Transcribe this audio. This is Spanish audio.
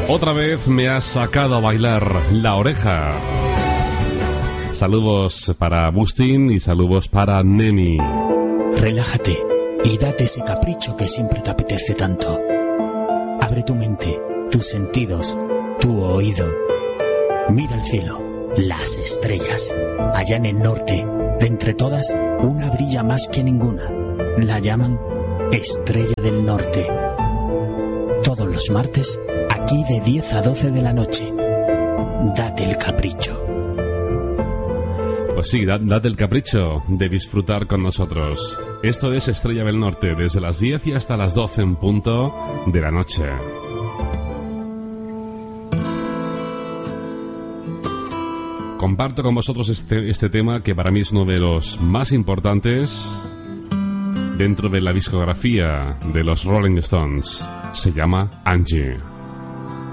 Otra vez me has sacado a bailar la oreja. Saludos para Bustin y saludos para Nemi. Relájate y date ese capricho que siempre te apetece tanto. Abre tu mente, tus sentidos, tu oído. Mira el cielo, las estrellas. Allá en el norte, de entre todas, una brilla más que ninguna. La llaman Estrella del Norte. Todos los martes, aquí de 10 a 12 de la noche. Date el capricho. Pues sí, date el capricho de disfrutar con nosotros. Esto es Estrella del Norte, desde las 10 y hasta las 12 en punto de la noche. Comparto con vosotros este tema que para mí es uno de los más importantes dentro de la discografía de los Rolling Stones. Se llama Angie.